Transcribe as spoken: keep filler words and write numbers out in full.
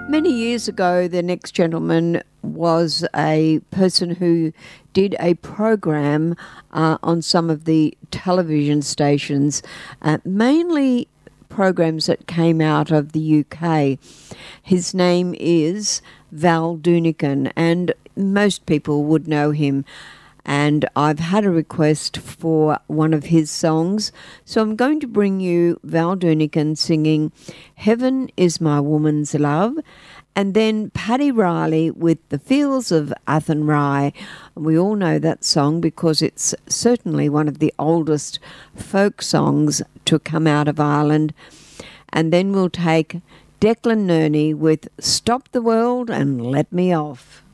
Many years ago, the next gentleman was a person who did a program uh, on some of the television stations, uh, mainly programs that came out of the U K. His name is Val Doonican, and most people would know him. And I've had a request for one of his songs, so I'm going to bring you Val Doonican singing Heaven is My Woman's Love, and then Paddy Riley with The Fields of Athenry. And we all know that song because it's certainly one of the oldest folk songs to come out of Ireland. And then we'll take Declan Nerney with Stop the World and Let Me Off.